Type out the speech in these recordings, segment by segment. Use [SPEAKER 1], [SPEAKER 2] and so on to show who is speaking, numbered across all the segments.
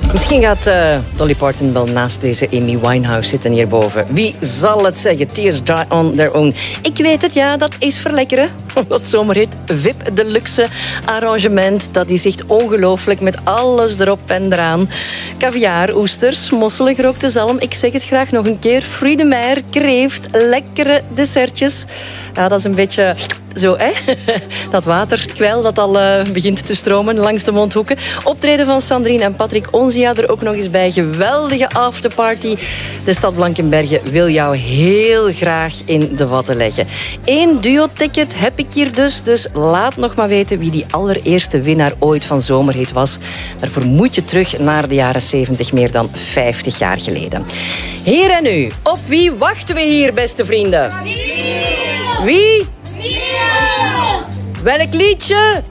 [SPEAKER 1] Misschien gaat Dolly Parton wel naast deze Amy Winehouse zitten hierboven. Wie zal het zeggen? Tears dry on their own. Ik weet het, ja, dat is verlekkeren. Dat zomerhit VIP Deluxe arrangement. Dat is echt ongelooflijk met alles erop en eraan. Caviar, oesters, mosselen, gerookte zalm. Ik zeg het graag nog een keer. Fruits de mer, kreeft, lekkere dessertjes. Ja, dat is een beetje... Zo, hè? Dat waterkwel dat al begint te stromen langs de mondhoeken. Optreden van Sandrine en Patrick Onzia er ook nog eens bij. Geweldige afterparty. De stad Blankenberge wil jou heel graag in de watten leggen. 1 duo-ticket heb ik hier dus laat nog maar weten wie die allereerste winnaar ooit van Zomerhit was. Daarvoor moet je terug naar de jaren 70, meer dan 50 jaar geleden. Hier en nu, op wie wachten we hier, beste vrienden? Wie? Niels! Welk liedje?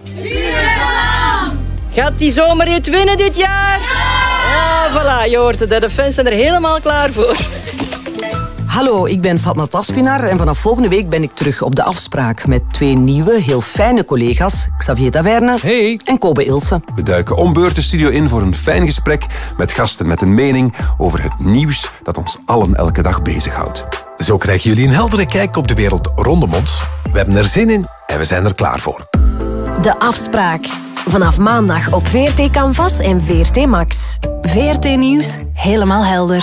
[SPEAKER 1] Gaat die Zomerhit winnen dit jaar? Ja! Voilà, je hoort het. De fans zijn er helemaal klaar voor.
[SPEAKER 2] Hallo, ik ben Fatma Taspinar en vanaf volgende week ben ik terug op de afspraak met 2 nieuwe, heel fijne collega's. Xavier Taverne en Kobe Ilse.
[SPEAKER 3] We duiken om beurt de studio in voor een fijn gesprek met gasten met een mening over het nieuws dat ons allen elke dag bezighoudt.
[SPEAKER 4] Zo krijgen jullie een heldere kijk op de wereld rondom ons. We hebben er zin in en we zijn er klaar voor.
[SPEAKER 5] De afspraak. Vanaf maandag op VRT Canvas en VRT Max. VRT Nieuws, helemaal helder.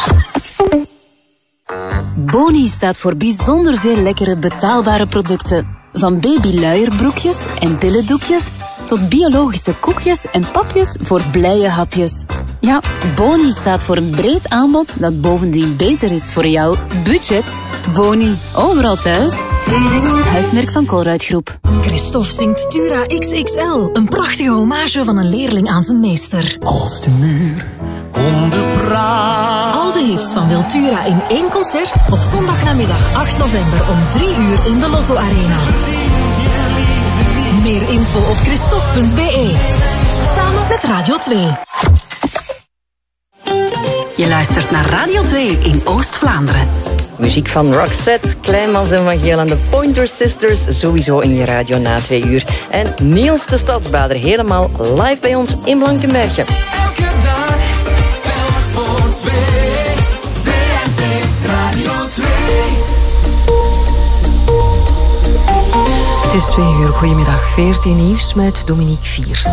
[SPEAKER 5] Boni staat voor bijzonder veel lekkere betaalbare producten. Van babyluierbroekjes en pillendoekjes tot biologische koekjes en papjes voor blije hapjes. Ja, Boni staat voor een breed aanbod dat bovendien beter is voor jouw budget. Boni, overal thuis. Huismerk van Colruyt Groep.
[SPEAKER 6] Christophe zingt Tura XXL. Een prachtige hommage van een leerling aan zijn meester.
[SPEAKER 7] Als de muur konden praten.
[SPEAKER 6] Al de hits van Wiltura in 1 concert op zondagnamiddag 8 november om 3 uur in de Lotto Arena. Meer info op christophe.be. Samen met Radio 2.
[SPEAKER 5] Je luistert naar Radio 2 in Oost-Vlaanderen.
[SPEAKER 1] Muziek van Roxette, Kleinmans en Van Geel en de Pointer Sisters. Sowieso in je radio na 2 uur. En Niels de Stadsbader helemaal live bij ons in Blankenberge.
[SPEAKER 7] Elke dag, telk voor 2. VRT Radio 2.
[SPEAKER 8] Het is 2 uur. Goedemiddag. VRT Nieuws met Dominique Viers.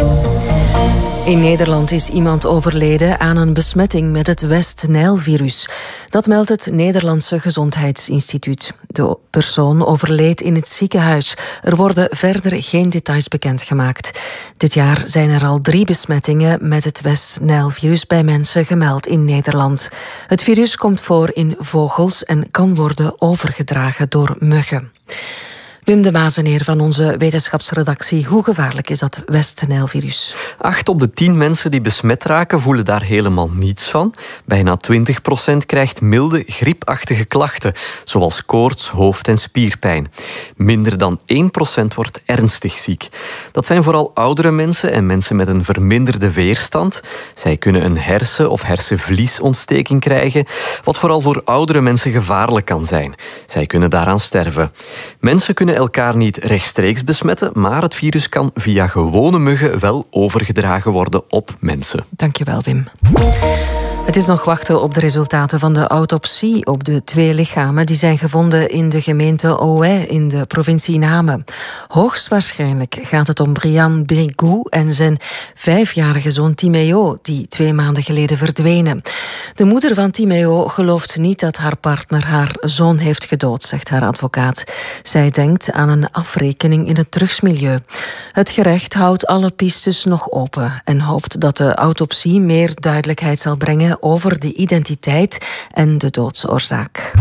[SPEAKER 8] In Nederland is iemand overleden aan een besmetting met het West-Nijl-virus. Dat meldt het Nederlandse Gezondheidsinstituut. De persoon overleed in het ziekenhuis. Er worden verder geen details bekendgemaakt. Dit jaar zijn er al 3 besmettingen met het West-Nijl-virus bij mensen gemeld in Nederland. Het virus komt voor in vogels en kan worden overgedragen door muggen. Wim de Mazeneer van onze wetenschapsredactie. Hoe gevaarlijk is dat West-Nijl-virus?
[SPEAKER 9] 8 op de 10 mensen die besmet raken voelen daar helemaal niets van. Bijna 20% krijgt milde griepachtige klachten, zoals koorts, hoofd- en spierpijn. Minder dan 1% wordt ernstig ziek. Dat zijn vooral oudere mensen en mensen met een verminderde weerstand. Zij kunnen een hersen- of hersenvliesontsteking krijgen, wat vooral voor oudere mensen gevaarlijk kan zijn. Zij kunnen daaraan sterven. Mensen kunnen elkaar niet rechtstreeks besmetten, maar het virus kan via gewone muggen wel overgedragen worden op mensen.
[SPEAKER 8] Dankjewel, Wim. Het is nog wachten op de resultaten van de autopsie op de 2 lichamen die zijn gevonden in de gemeente Auxerre in de provincie Namen. Hoogstwaarschijnlijk gaat het om Brian Brigou en zijn 5-jarige zoon Timéo, die 2 maanden geleden verdwenen. De moeder van Timéo gelooft niet dat haar partner haar zoon heeft gedood, zegt haar advocaat. Zij denkt aan een afrekening in het drugsmilieu. Het gerecht houdt alle pistes nog open en hoopt dat de autopsie meer duidelijkheid zal brengen over de identiteit en de doodsoorzaak.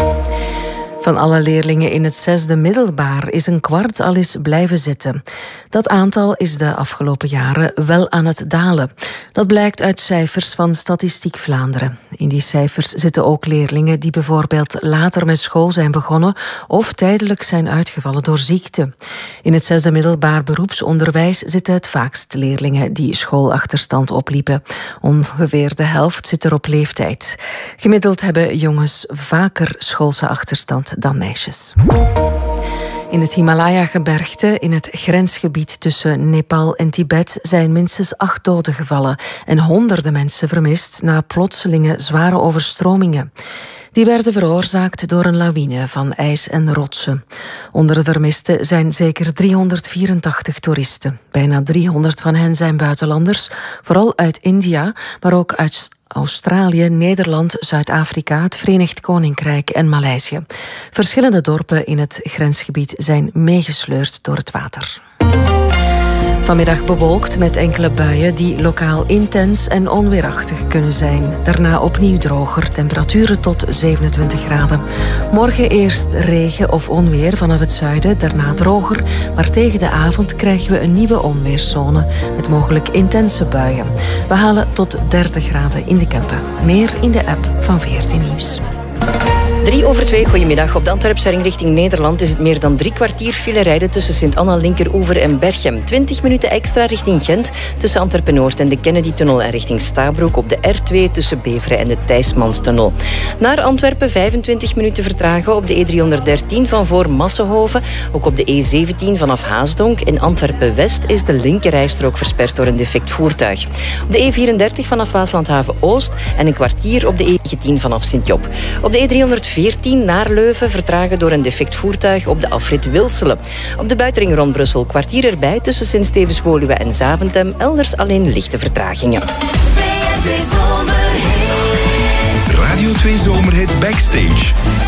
[SPEAKER 8] Van alle leerlingen in het 6e middelbaar is een kwart al eens blijven zitten. Dat aantal is de afgelopen jaren wel aan het dalen. Dat blijkt uit cijfers van Statistiek Vlaanderen. In die cijfers zitten ook leerlingen die bijvoorbeeld later met school zijn begonnen of tijdelijk zijn uitgevallen door ziekte. In het 6e middelbaar beroepsonderwijs zitten het vaakst leerlingen die schoolachterstand opliepen. Ongeveer de helft zit er op leeftijd. Gemiddeld hebben jongens vaker schoolse achterstand dan meisjes. In het Himalaya-gebergte, in het grensgebied tussen Nepal en Tibet, zijn minstens 8 doden gevallen en honderden mensen vermist na plotselinge zware overstromingen. Die werden veroorzaakt door een lawine van ijs en rotsen. Onder de vermisten zijn zeker 384 toeristen. Bijna 300 van hen zijn buitenlanders, vooral uit India, maar ook uit Australië, Nederland, Zuid-Afrika, het Verenigd Koninkrijk en Maleisië. Verschillende dorpen in het grensgebied zijn meegesleurd door het water. Vanmiddag bewolkt met enkele buien die lokaal intens en onweerachtig kunnen zijn. Daarna opnieuw droger, temperaturen tot 27 graden. Morgen eerst regen of onweer vanaf het zuiden, daarna droger. Maar tegen de avond krijgen we een nieuwe onweerszone met mogelijk intense buien. We halen tot 30 graden in de Kempen. Meer in de app van VRT Nieuws.
[SPEAKER 1] 2:03, goedemiddag. Op de Antwerpse ring richting Nederland is het meer dan 3 kwartier file rijden tussen Sint-Anna, Linkeroever en Berchem. 20 minuten extra richting Gent tussen Antwerpen-Noord en de Kennedy-tunnel en richting Stabroek op de R2 tussen Beveren en de Thijsmanstunnel. Naar Antwerpen 25 minuten vertragen op de E313 van voor Massenhoven. Ook op de E17 vanaf Haasdonk. In Antwerpen-West is de linkerrijstrook versperd door een defect voertuig. Op de E34 vanaf Waaslandhaven-Oost en een kwartier op de E19 vanaf Sint-Job. Op de E314 naar Leuven vertragen door een defect voertuig op de afrit Wilselen. Op de buitenring rond Brussel kwartier erbij tussen Sint-Stevens-Woluwe en Zaventem. Elders alleen lichte vertragingen.
[SPEAKER 10] Radio 2 Zomerhit Backstage.